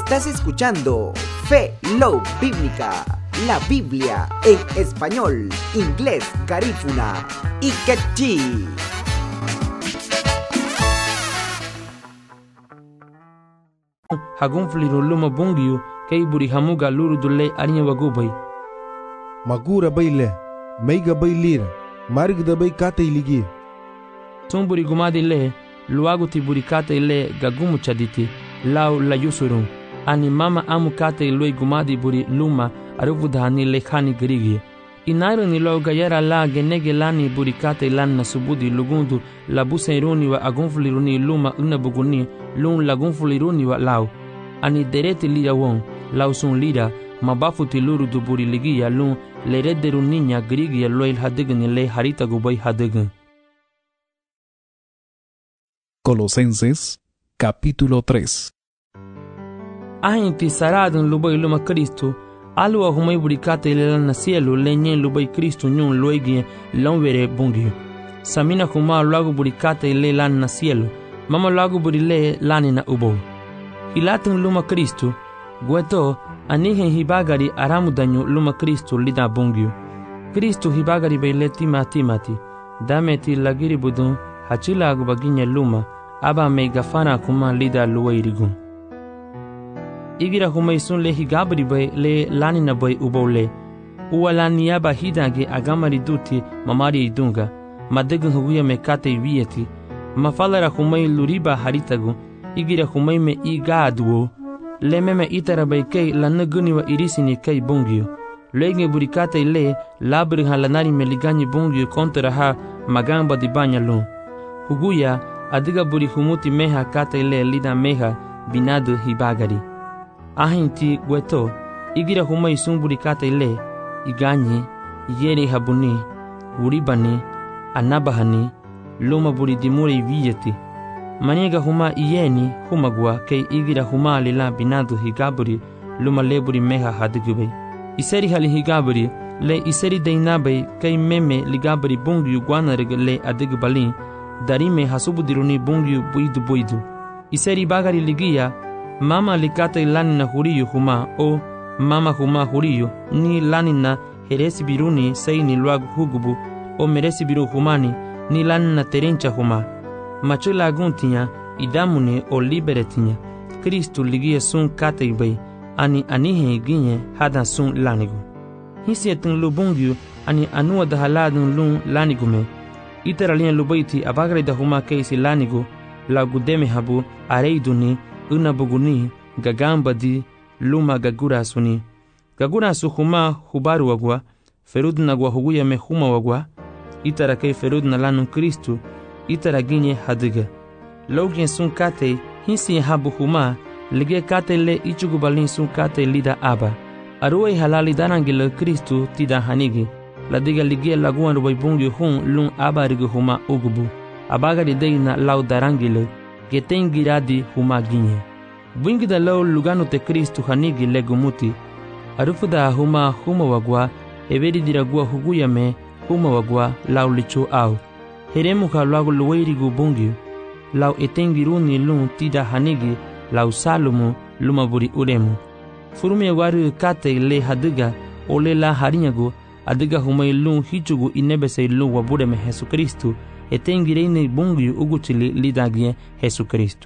Estás escuchando Fe Love Bíblica, la Biblia en español, inglés, garífuna y quechí. Hagun fliru luma bungiu kay buri hamuga luru dulle arinya wagubay. Magura bayle, meiga baylir, margda bay kata iligi. Sun buri gumadi le, luagu ti buri kata ile gagumu chaditi, lau la yusurun. Ani mama amu kata ilui gumadi buri luma aruvudhani le khani garigi. Inairo ni lo gayara la genege lani buri kata ilan na subudi lugundu la busairuni wa agunfuliruni luma unabuguni lun lagunfuliruni wa lau. Ani derete lira won, lau sun lira, mabafuti luru du buri ligiya lun le redderu niña grigiya loil hadigni le harita gubay hadign. Colosenses, capítulo 3. Ahinti saradun lubay luma Cristo, alu ahumay burikate ilan na cielo lenyen lubay Cristo nyun loigi lonvere bungi. Samina kuma lagu burikate ilan na cielo, mama lagu burile lani na ubo. Hilatun luma Cristo, gueto anihen hibagari aramudanyo luma Cristo lida bungi. Cristo hibagari bayle timati, dameti lagiri budun hachila agubaginya luma, aba me gafana kuma lida luwairigun. Igira humay sun le higabri bay le lani na bay ubole. Uwa lani yaba hidange agamari duti mamari idunga. Madegun huguya me kate wiyeti. Mafalara humay luriba haritagu. Igira humay me igaduo. Le meme itara bay kay lanaguni wa irisini kay bungyo. Lege burikate le labri halanari me ligani bungyo kontra ha magamba di banya lun. Huguya adiga buri humuti meha kate le lida meha binadu hibagari. Ahinti gueto, igira humay sun burikata ile, iganye, yere habuni, uribani, anabahani, luma buri dimure viyeti. Maniga huma iyeni humagwa kay igira huma lila binadu higaburi, luma leburi meha hadigube. Iseri hali higaburi, le iseri deinabe kay meme ligaburi bungiu guanareg le adigbalin, darime hasubudiruni bungiu buidu. Iseri bagari ligia, mama likata ilani na huriyo huma o mama huma huriyo ni lani na heresi biruni sei ni luagu hugubu o meresi biru humani ni lani na terencha huma machula aguntinya idamune o liberetinya Kristu ligia sun kata ibay ani anihe ginye hada sun lanigu hisi etun lubungyu ani anua da haladun lun lanigume itaralien lubaiti abagre da huma keisi lanigu lagudeme habu areiduni unabuguni gagamba di luma gagurasuni. Gagurasu huma hubaru wagwa, ferudna gwa huguya me huma wagwa, itara kay ferudna lanun Kristu, itara ginye hadiga. Logien sun kate, hinsi habu huma, lige kate le ichugubalin sun kate lida aba. Aruay halali darangile Kristu tida hanigi, ladiga lige laguan rubay bungi hun lun aba rigu huma ugubu. Abagari deina lau darangile, geten giradi huma ginye. Bwingida lau lugano te Kristu hanigi legumuti. Arufuda huma wagwa, everi diragua huguya me huma wagwa lau licho au. Heremuka lagu luwairigu bungi. Lau etengiruni lun tida hanigi lau salumu lumaburi uremu. Furume waru kate le hadiga ole la harinyagu adiga humay lun hichugu inebese lun wabureme Jesu Kristu. Etengirene bungi uguchili lidagye Jesu Kristu.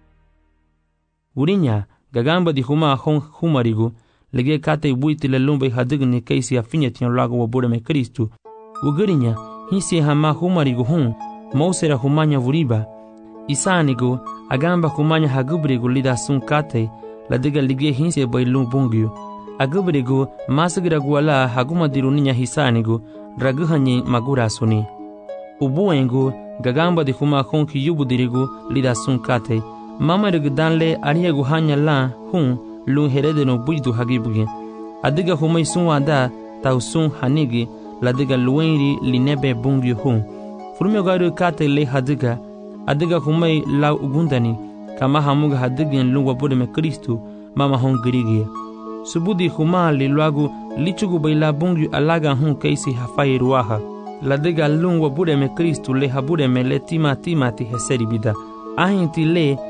Urinya gagamba di huma hon humarigu lege kate buiti le lumbe hadigni kaisi afinyetian lago wabureme Kristu. Ugurinya hisi hama humarigu hun mausera humanya vuriba. Isanigu agamba humanya hagubrigu lida sun kate ladiga lige hinsi bay lum bungiu. Agubrigu masagira guala haguma diruninya hisanigu raguhanye magura suni. Ubuengu gagamba di huma hon ki yubudirigu lida sun kate. Mama rigdanle ariyagu hanya la hun lun heredeno buidu hagibuge. Adiga humay sun wada tau sun hanigi ladiga luenri linebe bungi hun. Furume garu kate le hadiga. Adiga humay lau ugundani kama hamuga hadigin lun wabudeme Kristu mama hon girigi. Subudi huma li luagu lichugu bayla bungi alaga hun kaisi hafai ruaha. Ladiga lun wabudeme Kristu le habudeme le timati heseri bida. Ahinti le